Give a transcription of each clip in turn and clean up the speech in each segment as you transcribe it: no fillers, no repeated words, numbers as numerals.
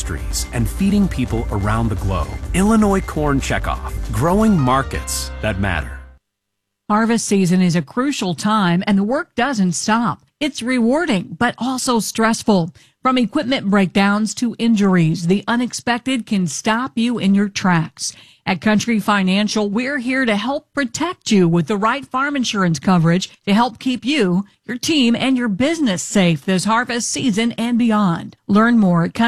industries and feeding people around the globe. Illinois Corn Checkoff, growing markets that matter. Harvest season is a crucial time and the work doesn't stop. It's rewarding, but also stressful. From equipment breakdowns to injuries, the unexpected can stop you in your tracks. At Country Financial, we're here to help protect you with the right farm insurance coverage to help keep you, your team, and your business safe this harvest season and beyond. Learn more at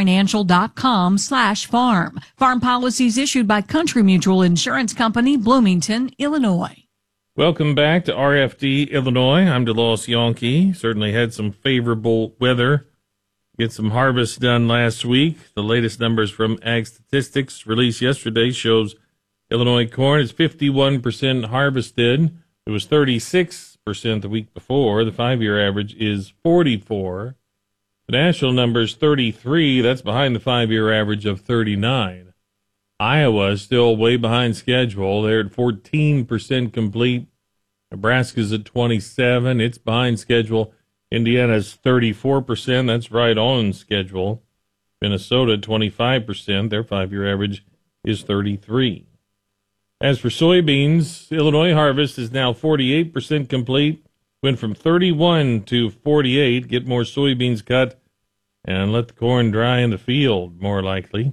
countryfinancial.com/farm. Farm policies issued by Country Mutual Insurance Company, Bloomington, Illinois. Welcome back to RFD Illinois. I'm DeLoss Yonke. Certainly had some favorable weather. Get some harvest done last week. The latest numbers from Ag Statistics released yesterday shows Illinois corn is 51% harvested. It was 36% the week before. The 5-year average is 44. The national number is 33. That's behind the 5-year average of 39. Iowa is still way behind schedule. They're at 14% complete. Nebraska's at 27. It's behind schedule. Indiana's 34%. That's right on schedule. Minnesota, 25%. Their 5-year average is 33. As for soybeans, Illinois harvest is now 48% complete. Went from 31 to 48. Get more soybeans cut and let the corn dry in the field, more likely.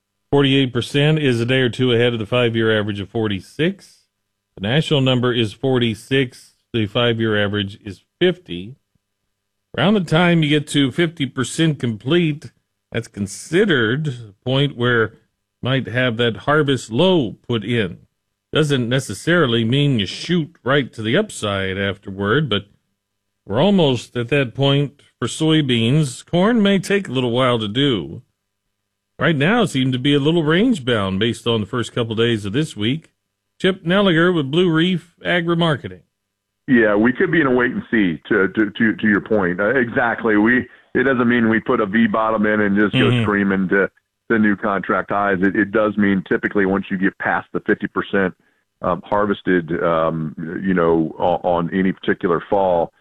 48% is a day or two ahead of the 5-year average of 46. The national number is 46. The 5-year average is 50. Around the time you get to 50% complete, that's considered a point where you might have that harvest low put in. Doesn't necessarily mean you shoot right to the upside afterward, but we're almost at that point for soybeans. Corn may take a little while to do. Right now, it seemed to be a little range-bound based on the first couple days of this week. Chip Nelliger with Blue Reef Agri-Marketing. Yeah, we could be in a wait and see. To your point, exactly. It doesn't mean we put a V bottom in and just go screaming to the new contract highs. It does mean typically once you get past the 50% harvested, on any particular fall,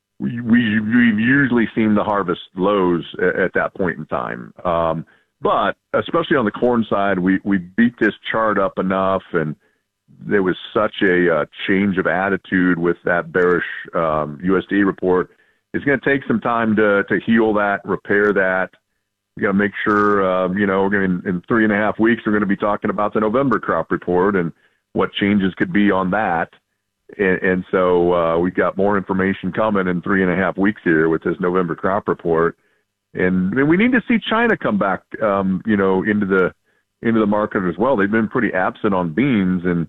we've usually seen the harvest lows at that point in time. But especially on the corn side, we beat this chart up enough, and there was such a change of attitude with that bearish USDA report. It's going to take some time to heal that, repair that. We got to make sure, we're going in 3.5 weeks, we're going to be talking about the November crop report and what changes could be on that. And so we've got more information coming in 3.5 weeks here with this November crop report. And we need to see China come back, into the market as well. They've been pretty absent on beans, and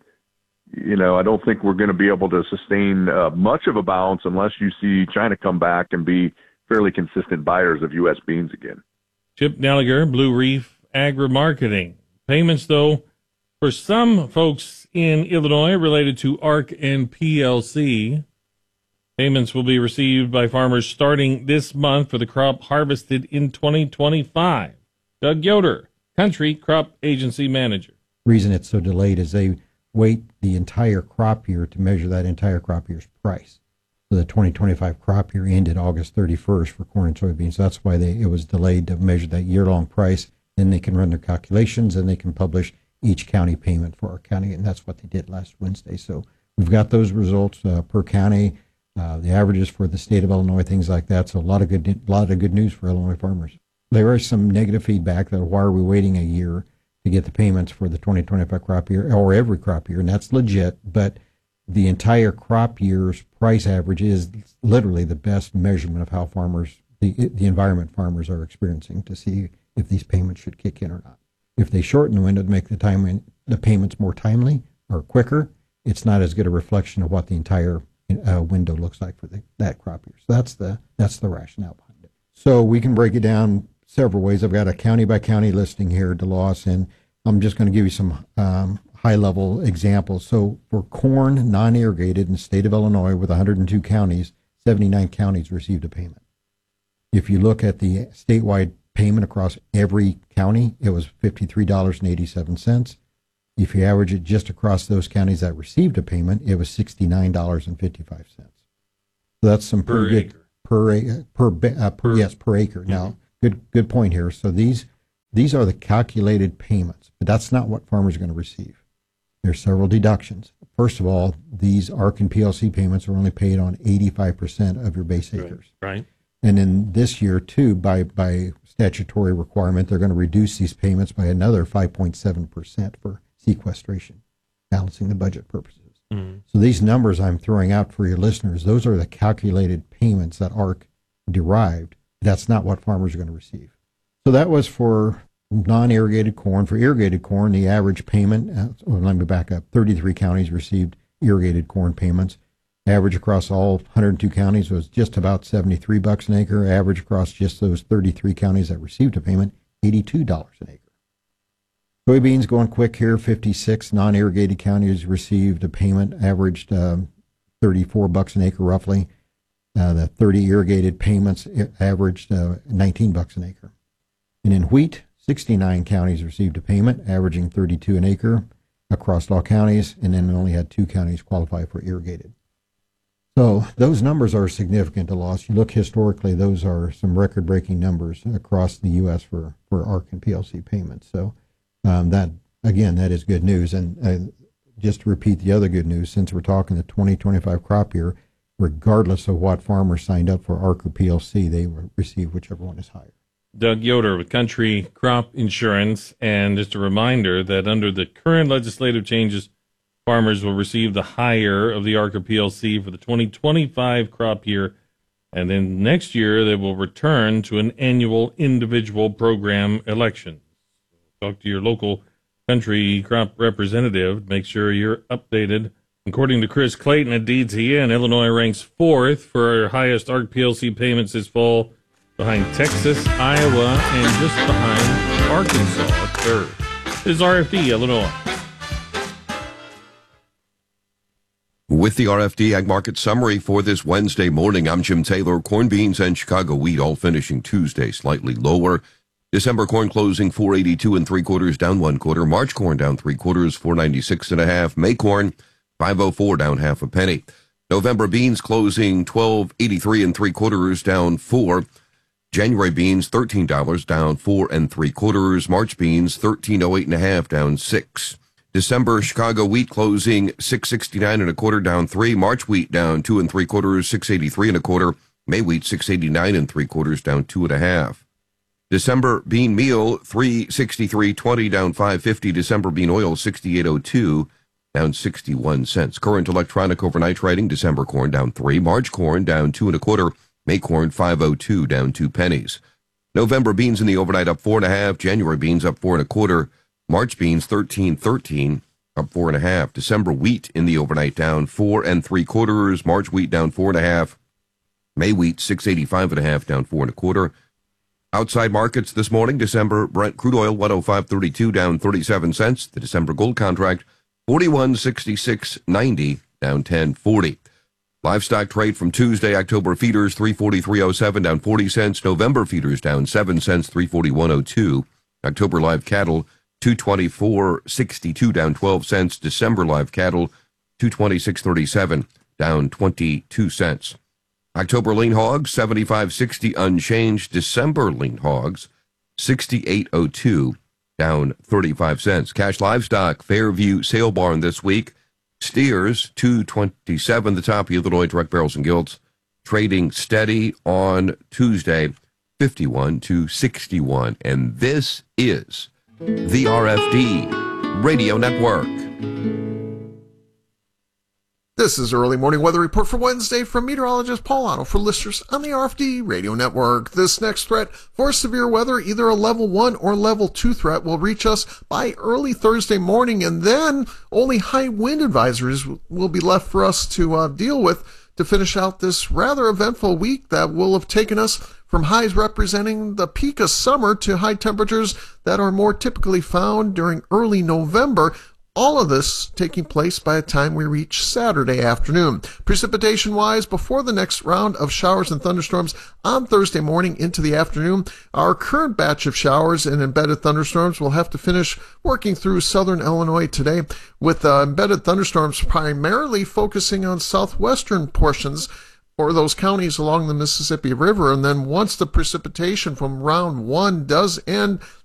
I don't think we're going to be able to sustain much of a bounce unless you see China come back and be fairly consistent buyers of U.S. beans again. Chip Nelliger, Blue Reef Agri-Marketing. Payments, though, for some folks in Illinois related to ARC and PLC. Payments will be received by farmers starting this month for the crop harvested in 2025. Doug Yoder, Country Crop Agency Manager. The reason it's so delayed is they wait the entire crop year to measure that entire crop year's price. So the 2025 crop year ended August 31st for corn and soybeans. So that's why it was delayed to measure that year-long price. Then they can run their calculations and they can publish each county payment for our county, and that's what they did last Wednesday. So we've got those results per county, the averages for the state of Illinois, things like that. So a lot of good news for Illinois farmers. There is some negative feedback that why are we waiting a year to get the payments for the 2025 crop year or every crop year, and that's legit, but the entire crop year's price average is literally the best measurement of how farmers, the environment farmers are experiencing to see if these payments should kick in or not. If they shorten the window to make the payments more timely or quicker, it's not as good a reflection of what the entire window looks like for that crop year. So that's the rationale behind it. So we can break it down several ways. I've got a county by county listing here, DeLoss, and I'm just going to give you some high level examples. So for corn non-irrigated in the state of Illinois with 102 counties, 79 counties received a payment. If you look at the statewide payment across every county, it was $53.87. If you average it just across those counties that received a payment, it was $69.55. So that's some per acre. Per acre. Now, good point here. So these these are the calculated payments, but that's not what farmers are going to receive. There's several deductions. First of all, these ARC and PLC payments are only paid on 85% of your base acres. Right. And in this year, too, by statutory requirement, they're going to reduce these payments by another 5.7% for sequestration, balancing the budget purposes. Mm-hmm. So these numbers I'm throwing out for your listeners, those are the calculated payments that ARC derived. That's not what farmers are going to receive. So that was for non-irrigated corn. For irrigated corn, the average payment, let me back up, 33 counties received irrigated corn payments. Average across all 102 counties was just about $73 an acre. Average across just those 33 counties that received a payment, $82 an acre. Soybeans going quick here, 56 non-irrigated counties received a payment, averaged $34 an acre roughly. The 30 irrigated payments averaged $19 an acre. And in wheat, 69 counties received a payment, averaging $32 an acre across all counties, and then only had 2 counties qualify for irrigated. So those numbers are significant to loss. You look historically, those are some record-breaking numbers across the U.S. for ARC and PLC payments. So that is good news. And just to repeat the other good news, since we're talking the 2025 crop year, regardless of what farmers signed up for ARC or PLC, they will receive whichever one is higher. Doug Yoder with Country Crop Insurance. And just a reminder that under the current legislative changes, farmers will receive the higher of the ARC or PLC for the 2025 crop year. And then next year, they will return to an annual individual program election. Talk to your local country crop representative. Make sure you're updated. According to Chris Clayton at DTN, Illinois ranks 4th for highest ARC PLC payments this fall, behind Texas, Iowa, and just behind Arkansas at 3rd. This is RFD, Illinois. With the RFD Ag Market Summary for this Wednesday morning, I'm Jim Taylor. Corn, beans, and Chicago wheat all finishing Tuesday slightly lower. December corn closing 482 3/4, down 1/4. March corn down 3/4, 496 1/2. May corn 504, down half a penny. November beans closing 1283 3/4, down 4. January beans $13, down 4 3/4. March beans 1308 1/2, down 6. December Chicago wheat closing 669 1/4, down 3. March wheat down 2 3/4, 683 1/4. May wheat 689 3/4, down 2 1/2. December bean meal 363.20, down 5.50. December bean oil 68.02, down 61 cents. Current electronic overnight trading: December corn down 3, March corn down 2 1/4, May corn 5.02, down 2 pennies. November beans in the overnight up 4 1/2. January beans up 4 1/4. March beans 13.13, up 4 1/2. December wheat in the overnight down 4 3/4. March wheat down 4 1/2. May wheat 685 1/2, down 4 1/4. Outside markets this morning: December Brent crude oil 105.32, down 37 cents. The December gold contract 41.6690, down 10.40. Livestock trade from Tuesday: October feeders 343.07, down 40 cents. November feeders down 7 cents, 341.02. October live cattle 224.62, down 12 cents. December live cattle 226.37, down 22 cents. October lean hogs 75.60, unchanged. December lean hogs 68.02, down 35 cents. Cash livestock Fairview sale barn this week: steers 227, the top of Illinois direct barrels and gilts, trading steady on Tuesday 51 to 61. And this is the RFD Radio Network. This is Early Morning Weather Report for Wednesday from meteorologist Paul Otto for listeners on the RFD Radio Network. This next threat for severe weather, either a level 1 or level 2 threat, will reach us by early Thursday morning, and then only high wind advisories will be left for us to deal with to finish out this rather eventful week that will have taken us from highs representing the peak of summer to high temperatures that are more typically found during early November. All of this taking place by the time we reach Saturday afternoon. Precipitation-wise, before the next round of showers and thunderstorms on Thursday morning into the afternoon, our current batch of showers and embedded thunderstorms will have to finish working through southern Illinois today, with embedded thunderstorms primarily focusing on southwestern portions or those counties along the Mississippi River. And then once the precipitation from round 1 does end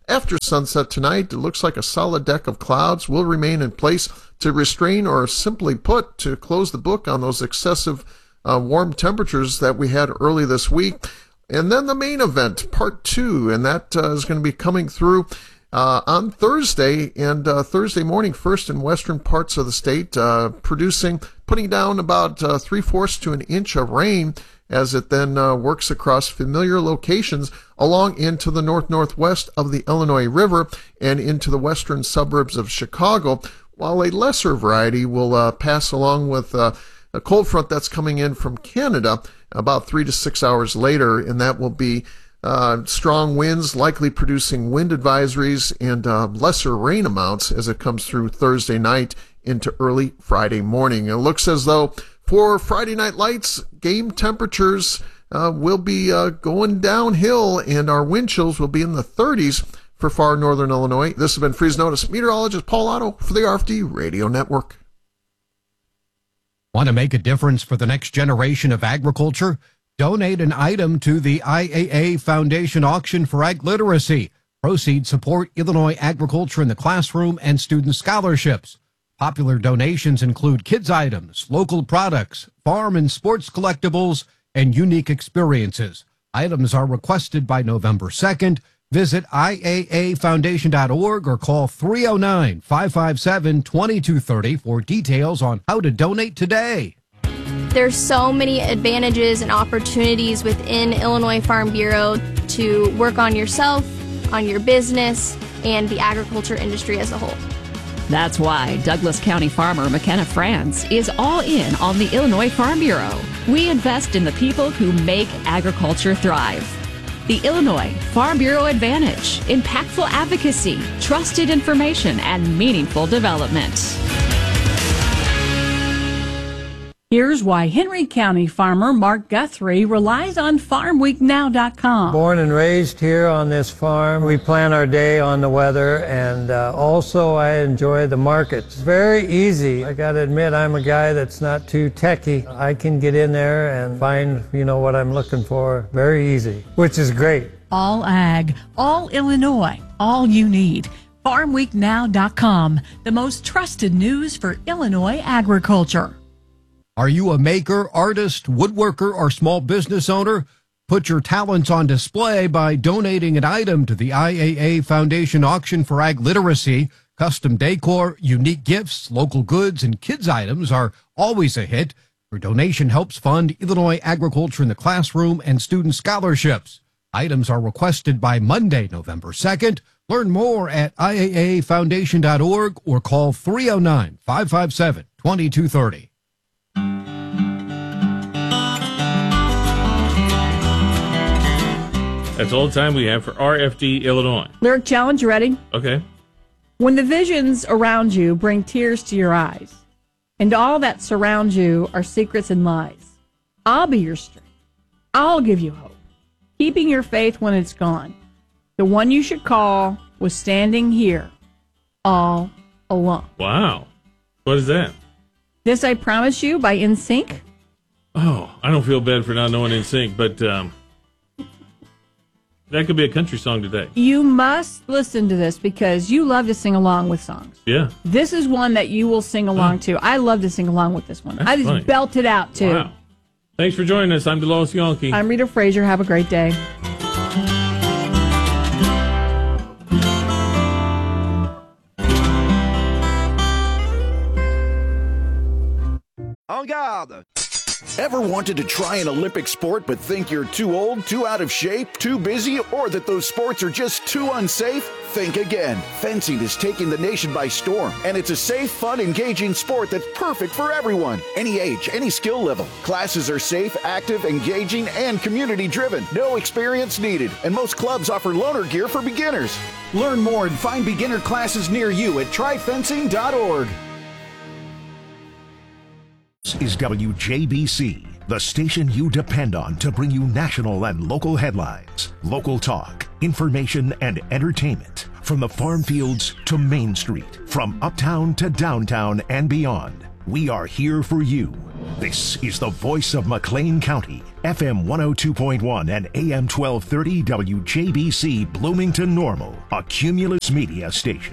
after sunset tonight. It looks like a solid deck of clouds will remain in place to restrain, or simply put, to close the book on those excessive warm temperatures that we had early this week. And then the main event, part 2, and that is going to be coming through on Thursday, and Thursday morning, first in western parts of the state, putting down about 3/4 to an inch of rain as it then works across familiar locations along into the northwest of the Illinois River and into the western suburbs of Chicago, while a lesser variety will pass along with a cold front that's coming in from Canada about 3 to 6 hours later, and that will be strong winds, likely producing wind advisories and lesser rain amounts as it comes through Thursday night into early Friday morning. It looks as though for Friday Night Lights, game temperatures will be going downhill, and our wind chills will be in the 30s for far northern Illinois. This has been Freeze Notice. Meteorologist Paul Otto for the RFD Radio Network. Want to make a difference for the next generation of agriculture? Donate an item to the IAA Foundation Auction for Ag Literacy. Proceeds support Illinois agriculture in the classroom and student scholarships. Popular donations include kids' items, local products, farm and sports collectibles, and unique experiences. Items are requested by November 2nd. Visit IAAFoundation.org or call 309-557-2230 for details on how to donate today. There's so many advantages and opportunities within Illinois Farm Bureau to work on yourself, on your business, and the agriculture industry as a whole. That's why Douglas County farmer McKenna France is all in on the Illinois Farm Bureau. We invest in the people who make agriculture thrive. The Illinois Farm Bureau Advantage: impactful advocacy, trusted information, and meaningful development. Here's why Henry County farmer Mark Guthrie relies on FarmWeekNow.com. Born and raised here on this farm, we plan our day on the weather, and also I enjoy the markets. Very easy. I got to admit, I'm a guy that's not too techy. I can get in there and find, what I'm looking for very easy, which is great. All ag, all Illinois, all you need. FarmWeekNow.com, the most trusted news for Illinois agriculture. Are you a maker, artist, woodworker, or small business owner? Put your talents on display by donating an item to the IAA Foundation Auction for Ag Literacy. Custom decor, unique gifts, local goods, and kids' items are always a hit. Your donation helps fund Illinois agriculture in the classroom and student scholarships. Items are requested by Monday, November 2nd. Learn more at IAAFoundation.org or call 309-557-2230. That's all the time we have for RFD Illinois. Lyric challenge, you ready? Okay. When the visions around you bring tears to your eyes, and all that surrounds you are secrets and lies, I'll be your strength. I'll give you hope, keeping your faith when it's gone. The one you should call was standing here, all alone. Wow. What is that? This I Promise You by NSYNC. Oh, I don't feel bad for not knowing NSYNC, but that could be a country song today. You must listen to this because you love to sing along with songs. Yeah. This is one that you will sing along to. I love to sing along with this one. That's I just funny. belt it out, too. Wow. Thanks for joining us. I'm DeLois Yonke. I'm Rita Frazier. Have a great day. En garde! Ever wanted to try an Olympic sport but think you're too old, too out of shape, too busy, or that those sports are just too unsafe? Think again. Fencing is taking the nation by storm, and it's a safe, fun, engaging sport that's perfect for everyone. Any age, any skill level. Classes are safe, active, engaging, and community-driven. No experience needed, and most clubs offer loaner gear for beginners. Learn more and find beginner classes near you at tryfencing.org. This is WJBC, the station you depend on to bring you national and local headlines, local talk, information, and entertainment. From the farm fields to Main Street, from uptown to downtown and beyond. We are here for you. This is the voice of McLean County, FM 102.1 and AM 1230 WJBC Bloomington Normal, a Cumulus Media station.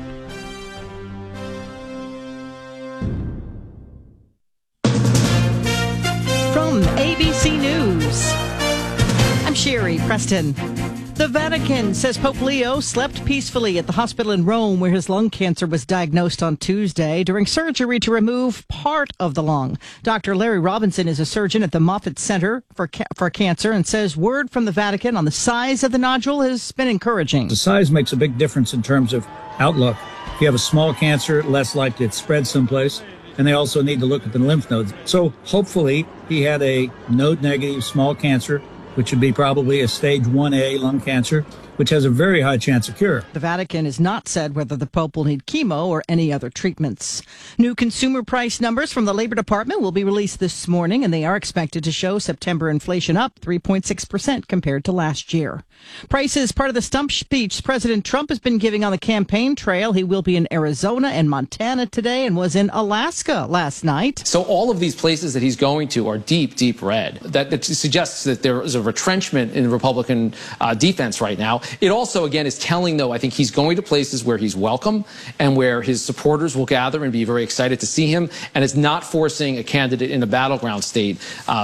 From ABC News, I'm Sherry Preston. The Vatican says Pope Leo slept peacefully at the hospital in Rome where his lung cancer was diagnosed on Tuesday during surgery to remove part of the lung. Dr. Larry Robinson is a surgeon at the Moffitt Center for Cancer and says word from the Vatican on the size of the nodule has been encouraging. The size makes a big difference in terms of outlook. If you have a small cancer, less likely it spreads someplace. And they also need to look at the lymph nodes. So hopefully he had a node-negative small cancer, which would be probably a stage 1A lung cancer, which has a very high chance of cure. The Vatican has not said whether the Pope will need chemo or any other treatments. New consumer price numbers from the Labor Department will be released this morning, and they are expected to show September inflation up 3.6% compared to last year. Prices, part of the stump speech President Trump has been giving on the campaign trail. He will be in Arizona and Montana today and was in Alaska last night. So all of these places that he's going to are deep, deep red. That suggests that there is a retrenchment in Republican defense right now. It also, again, is telling, though, I think he's going to places where he's welcome and where his supporters will gather and be very excited to see him. And it's not forcing a candidate in a battleground state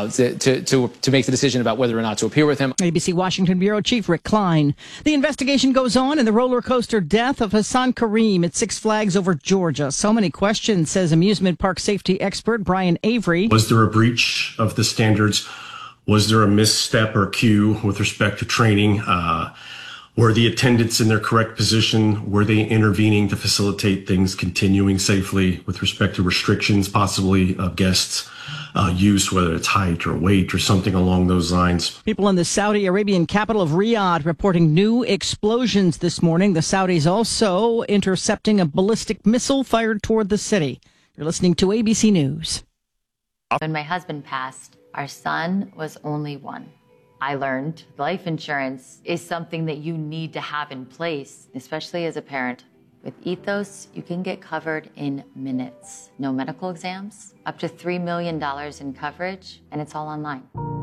to make the decision about whether or not to appear with him. ABC Washington Bureau Chief Rick Klein. The investigation goes on in the roller coaster death of Hassan Kareem at Six Flags Over Georgia. So many questions, says amusement park safety expert Brian Avery. Was there a breach of the standards? Was there a misstep or cue with respect to training? Were the attendants in their correct position? Were they intervening to facilitate things continuing safely with respect to restrictions, possibly of guests' use, whether it's height or weight or something along those lines? People in the Saudi Arabian capital of Riyadh reporting new explosions this morning. The Saudis also intercepting a ballistic missile fired toward the city. You're listening to ABC News. When my husband passed, our son was only one. I learned life insurance is something that you need to have in place, especially as a parent. With Ethos, you can get covered in minutes. No medical exams, up to $3 million in coverage, and it's all online.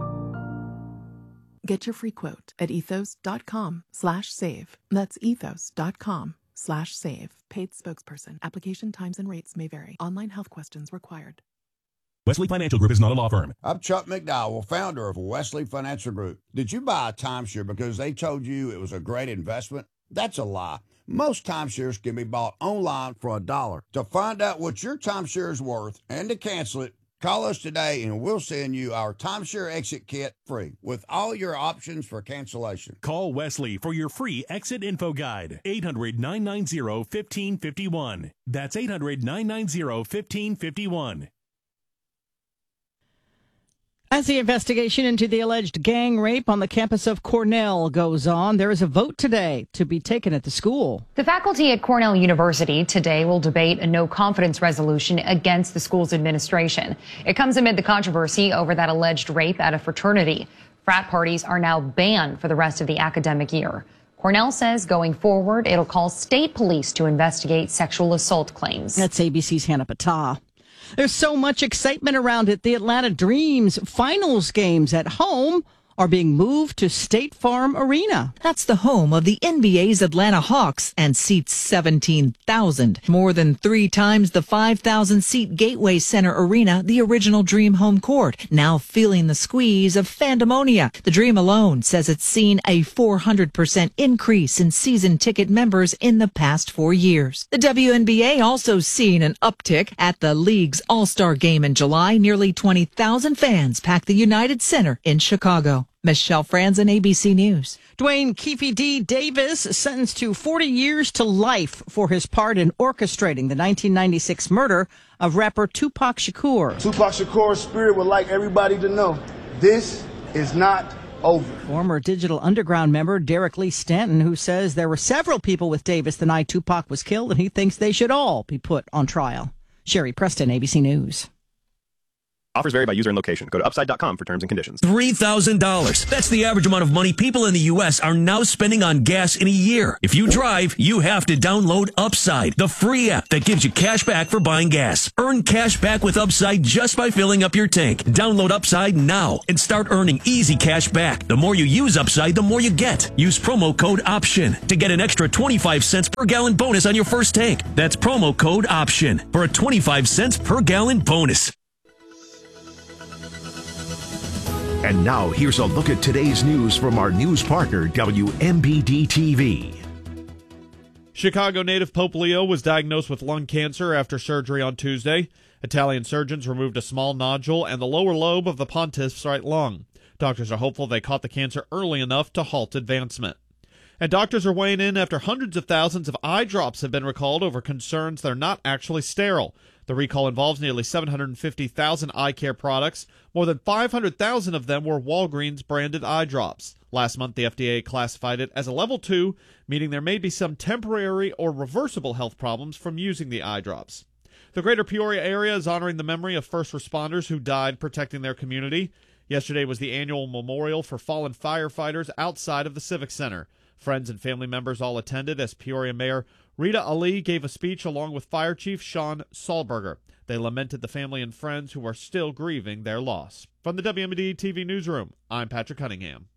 Get your free quote at ethos.com/save. That's ethos.com/save. Paid spokesperson. Application times and rates may vary. Online health questions required. Wesley Financial Group is not a law firm. I'm Chuck McDowell, founder of Wesley Financial Group. Did you buy a timeshare because they told you it was a great investment? That's a lie. Most timeshares can be bought online for $1. To find out what your timeshare is worth and to cancel it, call us today and we'll send you our timeshare exit kit free with all your options for cancellation. Call Wesley for your free exit info guide. 800-990-1551. That's 800-990-1551. As the investigation into the alleged gang rape on the campus of Cornell goes on, there is a vote today to be taken at the school. The faculty at Cornell University today will debate a no-confidence resolution against the school's administration. It comes amid the controversy over that alleged rape at a fraternity. Frat parties are now banned for the rest of the academic year. Cornell says going forward, it'll call state police to investigate sexual assault claims. That's ABC's Hannah Patah. There's so much excitement around it. The Atlanta Dreams finals games at home are being moved to State Farm Arena. That's the home of the NBA's Atlanta Hawks and seats 17,000. More than 3 times the 5,000-seat Gateway Center Arena, the original Dream home court, now feeling the squeeze of fandemonia. The Dream alone says it's seen a 400% increase in season ticket members in the past 4 years. The WNBA also seen an uptick at the league's All-Star Game in July. Nearly 20,000 fans packed the United Center in Chicago. Michelle Franzen, ABC News. Dwayne Keefe D. Davis sentenced to 40 years to life for his part in orchestrating the 1996 murder of rapper Tupac Shakur. Tupac Shakur's spirit would like everybody to know this is not over. Former Digital Underground member Derek Lee Stanton, who says there were several people with Davis the night Tupac was killed, and he thinks they should all be put on trial. Sherry Preston, ABC News. Offers vary by user and location. Go to upside.com for terms and conditions. $3,000. That's the average amount of money people in the U.S. are now spending on gas in a year. If you drive, you have to download Upside, the free app that gives you cash back for buying gas. Earn cash back with Upside just by filling up your tank. Download Upside now and start earning easy cash back. The more you use Upside, the more you get. Use promo code OPTION to get an extra 25 cents per gallon bonus on your first tank. That's promo code OPTION for a 25 cents per gallon bonus. And now, here's a look at today's news from our news partner, WMBD-TV. Chicago native Pope Leo was diagnosed with lung cancer after surgery on Tuesday. Italian surgeons removed a small nodule and the lower lobe of the pontiff's right lung. Doctors are hopeful they caught the cancer early enough to halt advancement. And doctors are weighing in after hundreds of thousands of eye drops have been recalled over concerns they're not actually sterile. The recall involves nearly 750,000 eye care products. More than 500,000 of them were Walgreens-branded eye drops. Last month, the FDA classified it as a level 2, meaning there may be some temporary or reversible health problems from using the eye drops. The greater Peoria area is honoring the memory of first responders who died protecting their community. Yesterday was the annual memorial for fallen firefighters outside of the Civic Center. Friends and family members all attended as Peoria Mayor Rita Ali gave a speech along with Fire Chief Sean Sahlberger. They lamented the family and friends who are still grieving their loss. From the WMBD-TV newsroom, I'm Patrick Cunningham.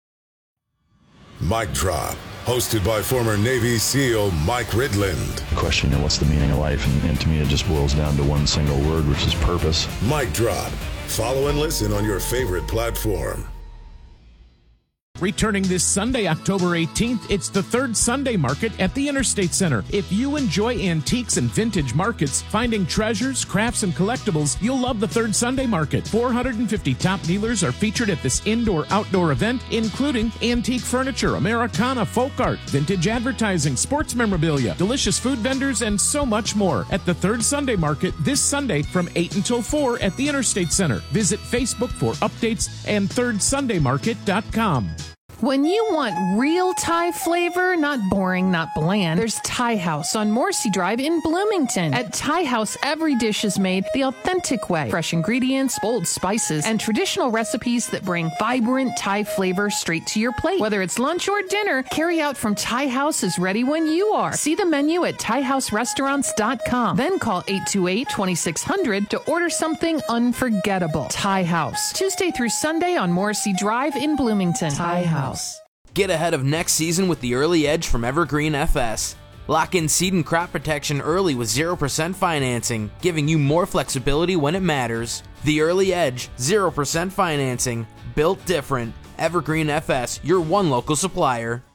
Mic Drop, hosted by former Navy SEAL Mike Ridland. Question, what's the meaning of life? And to me, it just boils down to one single word, which is purpose. Mic Drop. Follow and listen on your favorite platform. Returning this Sunday, October 18th, it's the third Sunday market at the Interstate Center. If you enjoy antiques and vintage markets, finding treasures, crafts, and collectibles, you'll love the third Sunday market. 450 top dealers are featured at this indoor-outdoor event, including antique furniture, Americana, folk art, vintage advertising, sports memorabilia, delicious food vendors, and so much more. At the third Sunday market this Sunday from 8 until 4 at the Interstate Center. Visit Facebook for updates and thirdSundayMarket.com. When you want real Thai flavor, not boring, not bland, there's Thai House on Morrissey Drive in Bloomington. At Thai House, every dish is made the authentic way. Fresh ingredients, bold spices, and traditional recipes that bring vibrant Thai flavor straight to your plate. Whether it's lunch or dinner, carry out from Thai House is ready when you are. See the menu at ThaiHouseRestaurants.com. Then call 828-2600 to order something unforgettable. Thai House, Tuesday through Sunday on Morrissey Drive in Bloomington. Thai House. Get ahead of next season with the Early Edge from Evergreen FS. Lock in seed and crop protection early with 0% financing, giving you more flexibility when it matters. The Early Edge, 0% financing. Built different. Evergreen FS, your one local supplier.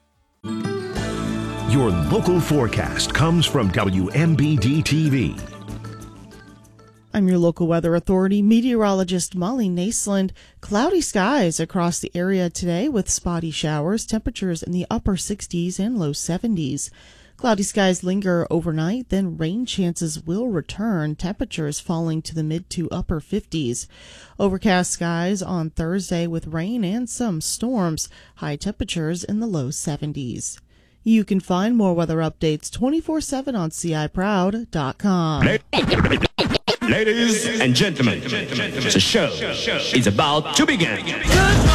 Your local forecast comes from WMBD-TV. I'm your local weather authority, meteorologist Molly Naisland. Cloudy skies across the area today with spotty showers, temperatures in the upper 60s and low 70s. Cloudy skies linger overnight, then rain chances will return, temperatures falling to the mid to upper 50s. Overcast skies on Thursday with rain and some storms, high temperatures in the low 70s. You can find more weather updates 24/7 on CIProud.com. Ladies and gentlemen, the show is about to begin.